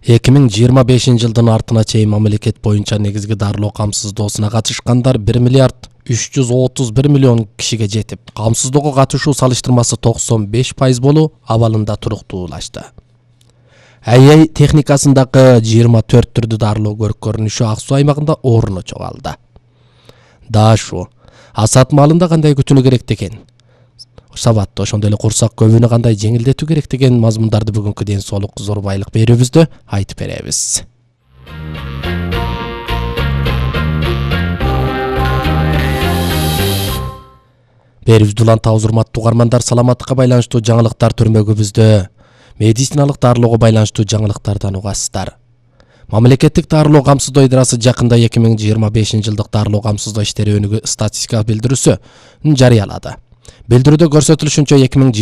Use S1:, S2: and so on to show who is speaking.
S1: 2025-жылдын артына чейин мамлекет боюнча негизги дарылоо камсыздоосуна катышкандар 1 миллиард 331 миллион кишиге жетип, камсыздоого катышуу салыштырмасы 95% болуу абалында туруктуулашты. АЯ техникасындагы 24 түрдүү дарылоо көрүнүшү Ак Суу аймагында орун чогалды. Дашу асат маалында кандай күтүүнү керек деген, сабатты ошондой эле курсак көбүнө кандай жеңилдетүү керек деген мазмундарды бүгүнкү ден соолук зор байлык берүүбүздө айтып беребиз. Берүүбүздү улантабыз, урматтуу угармандар. Саламаттыкка байланыштуу жаңылыктар түрмөгүбүздө медициналык дарылоого байланыштуу жаңылыктардан угасыздар. Мамлекеттик дарылоо камсыздоо идырасы жакында 2025-жылдык дарылоо камсыздоо иштери өнүгүү статистика билдирүүсү жарыялады. Билдирүүдө көрсөтүлүшүнчө